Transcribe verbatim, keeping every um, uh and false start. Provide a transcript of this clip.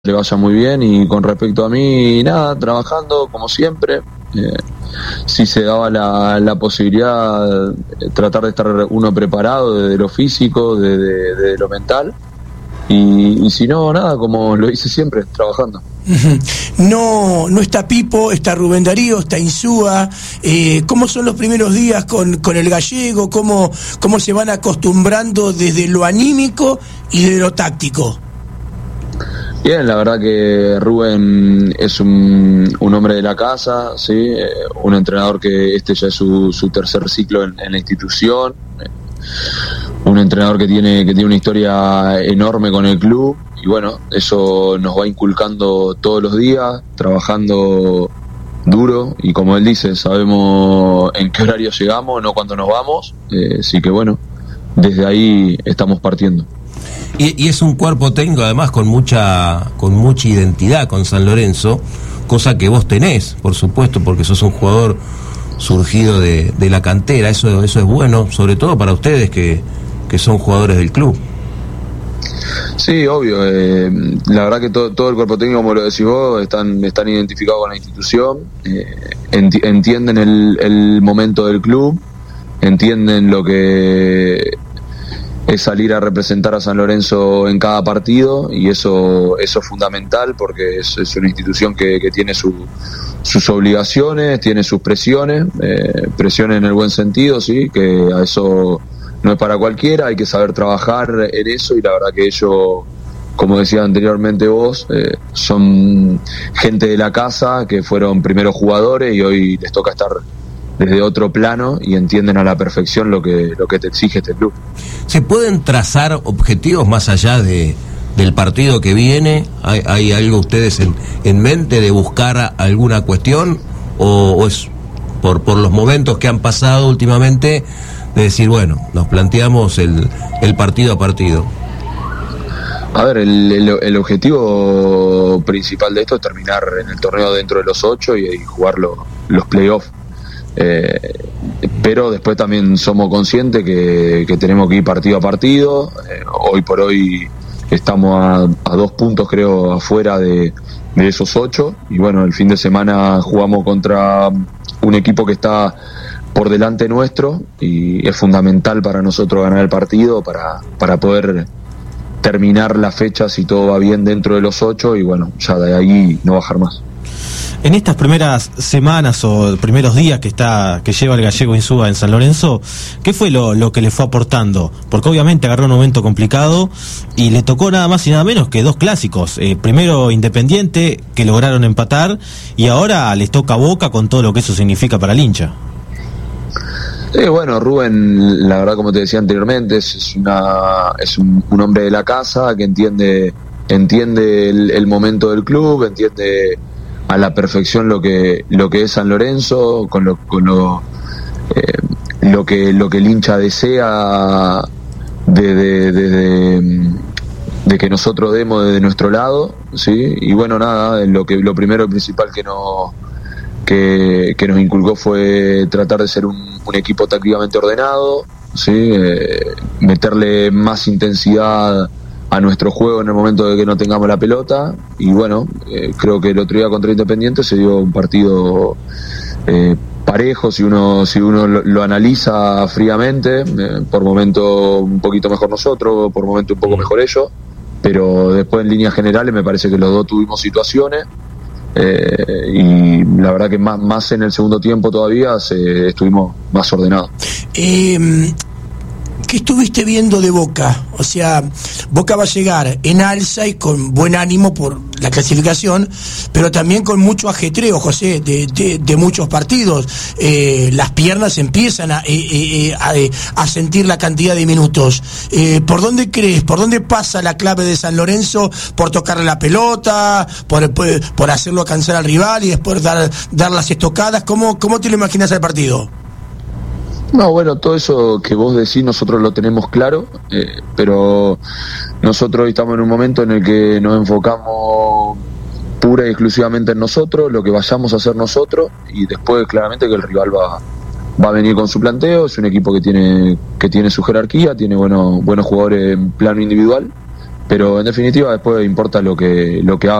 le vaya muy bien. Y con respecto a mí, nada, trabajando como siempre. Eh, si se daba la, la posibilidad, eh, tratar de estar uno preparado desde lo físico, desde, desde lo mental. Y, y si no, nada, como lo hice siempre, trabajando. No, no está Pipo, está Rubén Darío, está Insúa. Eh, ¿Cómo son los primeros días con, con el gallego? ¿Cómo, ¿Cómo se van acostumbrando desde lo anímico y de lo táctico? Bien, la verdad que Rubén es un, un hombre de la casa, ¿sí? Eh, un entrenador que este ya es su, su tercer ciclo en, en la institución, eh, un entrenador que tiene, que tiene una historia enorme con el club, y bueno, eso nos va inculcando todos los días, trabajando duro, y como él dice, sabemos en qué horario llegamos, no cuándo nos vamos, eh, así que bueno, desde ahí estamos partiendo. Y, y es un cuerpo técnico además con mucha con mucha identidad con San Lorenzo, cosa que vos tenés, por supuesto, porque sos un jugador surgido de, de la cantera. Eso eso es bueno, sobre todo para ustedes que, que son jugadores del club. Sí, obvio. Eh, la verdad que todo, todo el cuerpo técnico, como lo decís vos, están, están identificados con la institución, eh, enti, entienden el, el momento del club, entienden lo que es salir a representar a San Lorenzo en cada partido, y eso eso es fundamental porque es, es una institución que, que tiene su, sus obligaciones, tiene sus presiones, eh, presiones en el buen sentido, sí, que a eso no es para cualquiera, hay que saber trabajar en eso, y la verdad que ellos, como decía anteriormente vos, eh, son gente de la casa que fueron primeros jugadores y hoy les toca estar desde otro plano y entienden a la perfección lo que lo que te exige este club. ¿Se pueden trazar objetivos más allá de del partido que viene? ¿Hay, hay algo ustedes en, en mente de buscar alguna cuestión? ¿O, o es por, por los momentos que han pasado últimamente de decir, bueno, nos planteamos el, el partido a partido? A ver, el, el, el objetivo principal de esto es terminar en el torneo dentro de los ocho y, y jugar lo, los playoffs. Eh, pero después también somos conscientes que, que tenemos que ir partido a partido. Eh, hoy por hoy estamos a, a dos puntos creo afuera de, de esos ocho, y bueno, el fin de semana jugamos contra un equipo que está por delante nuestro y es fundamental para nosotros ganar el partido para, para poder terminar la fecha si todo va bien dentro de los ocho, y bueno, ya de ahí no bajar más. En estas primeras semanas o primeros días que está que lleva el gallego Insúa en San Lorenzo, ¿qué fue lo, lo que le fue aportando? Porque obviamente agarró un momento complicado y le tocó nada más y nada menos que dos clásicos. Eh, primero Independiente, que lograron empatar, y ahora les toca Boca con todo lo que eso significa para el hincha. Sí, bueno, Rubén, la verdad, como te decía anteriormente, es, es, una, es un, un hombre de la casa que entiende, entiende el, el momento del club, entiende a la perfección lo que lo que es San Lorenzo, con lo con lo, eh, lo que lo que el hincha desea de, de, de, de, de que nosotros demos desde nuestro lado, sí, y bueno, nada, lo que lo primero y principal que nos que, que nos inculcó fue tratar de ser un, un equipo tácticamente ordenado, sí, eh, meterle más intensidad a nuestro juego en el momento de que no tengamos la pelota, y bueno, eh, creo que el otro día contra Independiente se dio un partido eh, parejo, si uno si uno lo, lo analiza fríamente, eh, por momento un poquito mejor nosotros, por momento un poco mejor ellos, pero después en líneas generales me parece que los dos tuvimos situaciones, eh, y la verdad que más, más en el segundo tiempo todavía se, estuvimos más ordenados. Eh... ¿Qué estuviste viendo de Boca? O sea, Boca va a llegar en alza y con buen ánimo por la clasificación, pero también con mucho ajetreo, José, de, de, de muchos partidos. Eh, las piernas empiezan a, eh, eh, a, a sentir la cantidad de minutos. Eh, ¿Por dónde crees? ¿Por dónde pasa la clave de San Lorenzo? ¿Por tocarle la pelota? ¿Por, por, por hacerlo cansar al rival y después dar, dar las estocadas? ¿Cómo, cómo te lo imaginas al partido? No, bueno, todo eso que vos decís nosotros lo tenemos claro, eh, pero nosotros estamos en un momento en el que nos enfocamos pura y exclusivamente en nosotros, lo que vayamos a hacer nosotros, y después claramente que el rival va, va a venir con su planteo. Es un equipo que tiene que tiene su jerarquía, tiene buenos, buenos jugadores en plano individual, pero en definitiva después importa lo que lo que haga